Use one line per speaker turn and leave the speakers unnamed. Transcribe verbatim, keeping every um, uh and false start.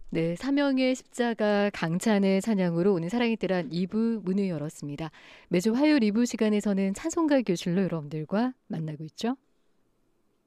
네, 사명의 십자가 강찬의 찬양으로 오늘 사랑의 뜰한 이 부 문을 열었습니다. 매주 화요일 이 부 시간에서는 찬송가 교실로 여러분들과 만나고 있죠.